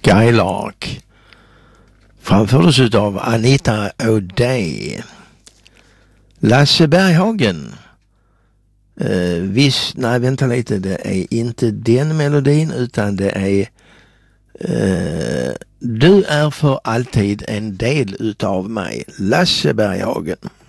Skylark framfördes av Anita O'Day. Lasse Berghagen. Nej, vänta lite, det är inte den melodin utan det är Du är för alltid en del utav mig, Lasse Berghagen.